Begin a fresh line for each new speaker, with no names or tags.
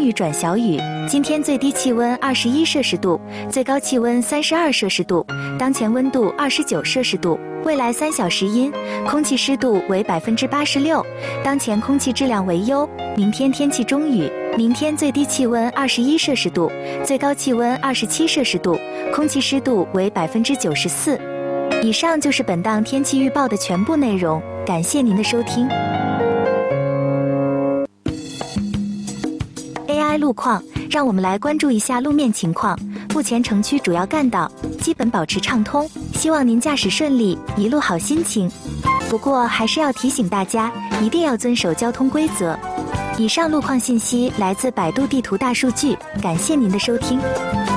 雨转小雨，今天最低气温21摄氏度，最高气温32摄氏度，当前温度29摄氏度。未来3小时阴，空气湿度为86%，当前空气质量为优。明天天气中雨，明天最低气温21摄氏度，最高气温27摄氏度，空气湿度为94%。以上就是本档天气预报的全部内容，感谢您的收听。AI 路况，让我们来关注一下路面情况。目前城区主要干道基本保持畅通，希望您驾驶顺利，一路好心情。不过还是要提醒大家，一定要遵守交通规则。以上路况信息来自百度地图大数据，感谢您的收听。